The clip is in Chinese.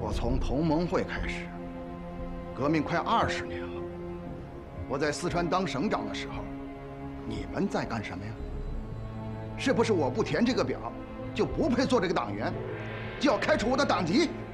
我从同盟会开始，革命快20年了。我在四川当省长的时候，你们在干什么呀？是不是我不填这个表，就不配做这个党员，就要开除我的党籍？